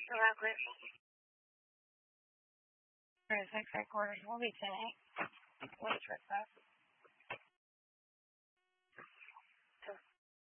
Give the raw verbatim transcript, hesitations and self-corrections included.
Elaborate. Perfect headquarters will be today. Wait for that.